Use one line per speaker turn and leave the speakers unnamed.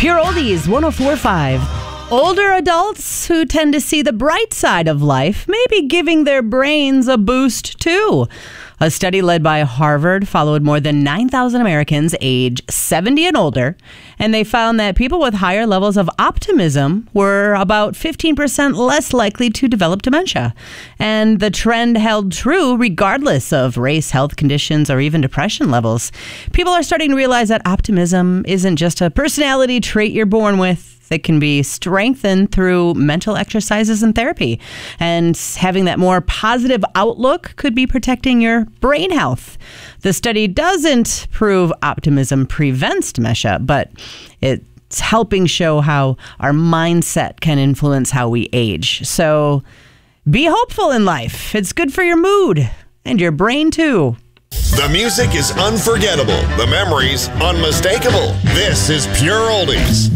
Pure Oldies 104.5. Older adults who tend to see the bright side of life may be giving their brains a boost too. A study led by Harvard followed more than 9,000 Americans age 70 and older, and they found that people with higher levels of optimism were about 15% less likely to develop dementia. And the trend held true regardless of race, health conditions, or even depression levels. People are starting to realize that optimism isn't just a personality trait you're born with. It can be strengthened through mental exercises and therapy. And having that more positive outlook could be protecting your brain health. The study doesn't prove optimism prevents dementia, but it's helping show how our mindset can influence how we age. So be hopeful in life. It's good for your mood and your brain too.
The music is unforgettable. The memories unmistakable. This is Pure Oldies.